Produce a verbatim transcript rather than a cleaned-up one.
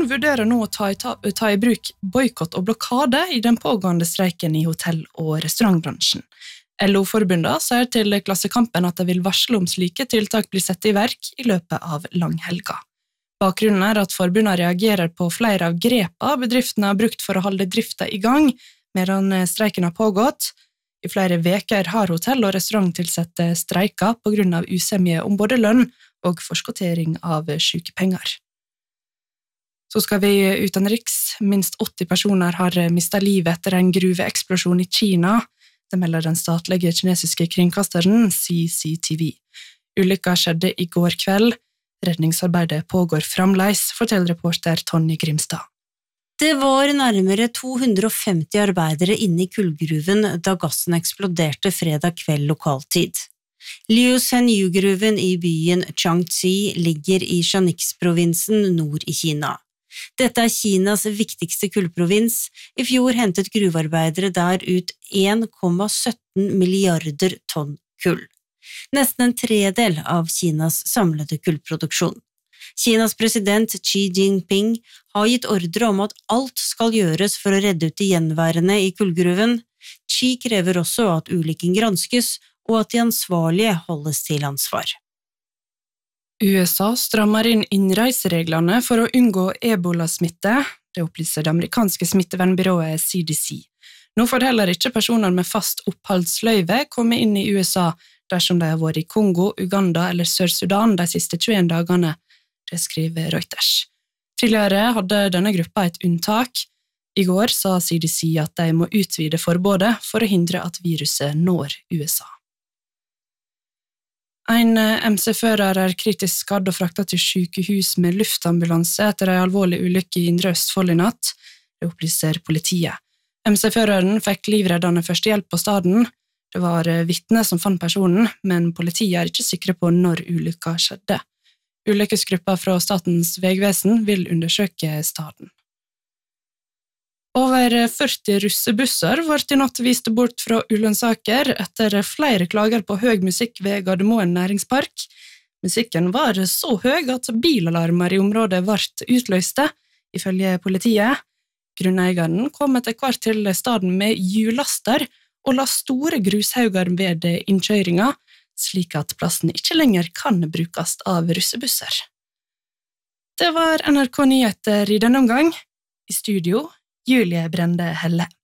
vurderer nå å ta i, ta, ta i bruk boikott og blokade i den pågående streiken i hotell- og restaurantbransjen. L O-forbundet sier til Klassekampen at de vil varsle om slike tiltak blir sett i verk i løpet av langhelga. Bakgrunnen er at forbundet reagerer på flere av grepa bedriftene har brukt for å holde drifta i gang, medan streiken har pågått. I flere veker har hotell- og restauranttilsette streika på grunn av usemje om både lønn og forskottering av sykepenger. Så skal vi utenriks. Minst åtti personer har mistet livet etter en gruveeksplosjon i Kina. Det melder den statlige kinesiske kringkasteren C C T V. Ulykka skjedde i går kveld. Redningsarbeidet pågår fremleis, forteller reporter Tonje Grimstad. Det var nærmere to hundre og femti arbeidere inne i kullgruven da gassen eksploderte fredag kveld lokaltid. Liu Shenyu-gruven i byen Changxi ligger i Shanxi-provinsen nord i Kina. Dette er Kinas viktigste kullprovins. I fjor hentet gruvearbeidere der ut en komma sytten milliarder tonn kull. Nesten en tredel av Kinas samlede kullproduksjon. Kinas president Xi Jinping har gitt ordre om at alt skal gjøres for å redde ut de gjenværende i kullgruven. Xi krever også at ulykken granskes, og at de ansvarlige holdes til ansvar. U S A strammer inn innreisereglene for å unngå ebola-smitte, det opplyser det amerikanske smittevernbyrået C D C. Nå får heller ikke personer med fast oppholdsløyve komme inn i U S A dersom de har vært i Kongo, Uganda eller Sør-Sudan de siste tjueen dagene, det skriver Reuters. Tidligere hadde denne gruppa et unntak. I går sa C D C at de må utvide forbudet for å hindre at viruset når U S A. En M C-fører er kritisk skadd og fraktet til sykehus med luftambulanse etter en alvorlig ulykke i Indre Østfold i natt, det opplyser politiet. M C-føreren fikk livreddende førstehjelp på staden. Det var vitne som fant personen, men politiet er ikke sikre på når ulykka skjedde. Ulykkesgruppa fra Statens vegvesen vil undersøke staden. Over førti russebusser ble i natt vist bort fra Ullensaker etter flere klager på høy musikk ved Gardermoen næringspark. Musikken var så høy at bilalarmer i området ble utløste, ifølge politiet. Grunneieren kom etter hvert til staden med hjullaster og la store grushauger ved innkjøringa, slik at plassen ikke lenger kan brukes av russebusser. Det var N R K Nyheter i denne omgang. I studio Julie Brende Helle.